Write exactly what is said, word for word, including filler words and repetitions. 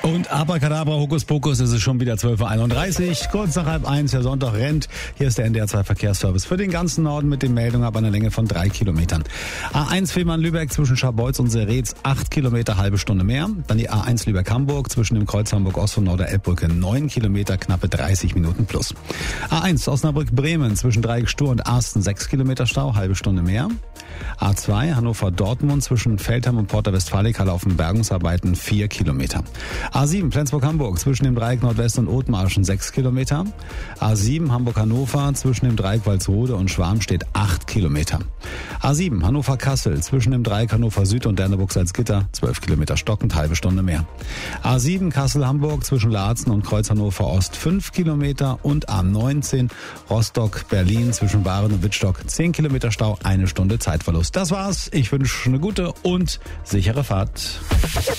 Und Abracadabra, Hokuspokus, ist es schon wieder zwölf Uhr einunddreißig. Kurz nach halb eins, der Sonntag rennt. Hier ist der N D R zwei Verkehrsservice für den ganzen Norden mit den Meldungen ab einer Länge von drei Kilometern. A eins Fehmarn-Lübeck zwischen Scharbeutz und Seretz, acht Kilometer, halbe Stunde mehr. Dann die A eins Lübeck-Hamburg zwischen dem Kreuz Hamburg-Ost und Norder-Elbbrücke, neun Kilometer, knappe dreißig Minuten plus. A eins Osnabrück-Bremen zwischen Dreieck-Stur und Arsten, sechs Kilometer Stau, halbe Stunde mehr. A zwei Hannover-Dortmund zwischen Feldheim und Porta Westfalica laufen Bergungsarbeiten, vier Kilometer. A sieben Flensburg-Hamburg zwischen dem Dreieck Nordwest und Othmarschen, sechs Kilometer. A sieben Hamburg-Hannover zwischen dem Dreieck Walsrode und Schwarmstedt, acht Kilometer. A sieben Hannover-Kassel zwischen dem Dreieck Hannover Süd und Derneburg-Salzgitter, zwölf Kilometer stockend, halbe Stunde mehr. A sieben Kassel-Hamburg zwischen Laatzen und Kreuz Hannover Ost, fünf Kilometer. Und A neunzehn Rostock-Berlin zwischen Waren und Wittstock, zehn Kilometer Stau, eine Stunde Zeitverlust. Das war's. Ich wünsche eine gute und sichere Fahrt.